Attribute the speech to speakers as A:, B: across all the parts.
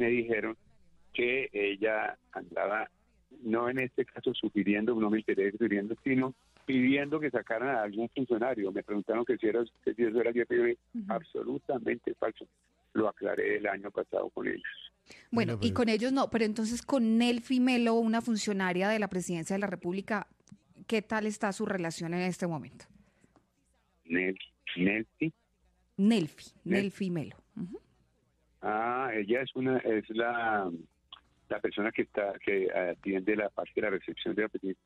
A: dijeron que ella andaba, no en este caso sugiriendo, no me interesa sugiriendo, sino pidiendo que sacaran a algún funcionario. Me preguntaron que si eso era cierto, y yo dije, absolutamente falso. Lo aclaré el año pasado con ellos.
B: Bueno, y con ellos no, pero entonces con Nelfi Melo, una funcionaria de la Presidencia de la República, ¿qué tal está su relación en este momento? Nelfi Melo.
A: Ella es la persona que atiende la parte de la recepción de la presidencia.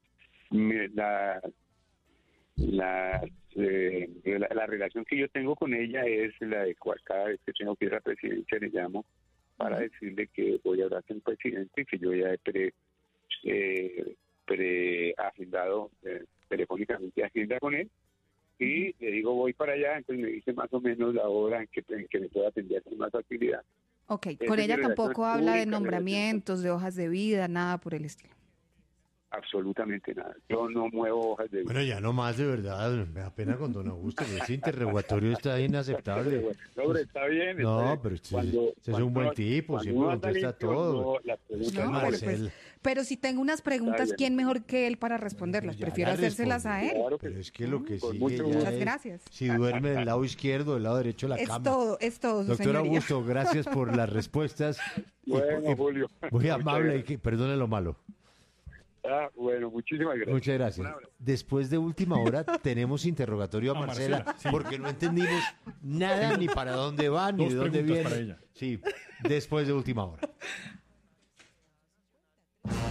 A: La relación que yo tengo con ella es la de cual cada vez que tengo que ir a la presidencia le llamo para decirle que voy a hablar con el presidente, que yo ya he preagendado telefónicamente agenda con él, y le digo voy para allá, entonces me dice más o menos la hora en que me pueda atender con más facilidad.
B: Ok, con ella tampoco habla de nombramientos, de hojas de vida, nada por el estilo.
A: Absolutamente nada. Yo no muevo hojas de vida.
C: Bueno, ya no más, de verdad. Me da pena con don Augusto. Ese interrogatorio está inaceptable.
A: No, pero está bien.
C: No, pero usted es un buen tipo. Siempre contesta todo.
B: Pero si tengo unas preguntas, ¿quién mejor que él para responderlas? Prefiero hacérselas a él.
A: Claro
C: Pero es que lo que sigue
B: muchas gracias.
C: Si duerme del lado izquierdo, del lado derecho de la cama.
B: Es todo,
C: Doctor
B: señoría.
C: Augusto, gracias por las respuestas.
A: Bueno, Julio.
C: Muy amable y que perdone lo malo.
A: Bueno, muchísimas gracias.
C: Muchas gracias. Después de última hora tenemos interrogatorio a Marcela,
D: sí.
C: porque no entendimos nada, ni para dónde va, ni de dónde viene.
D: Para ella.
C: Sí, después de última hora.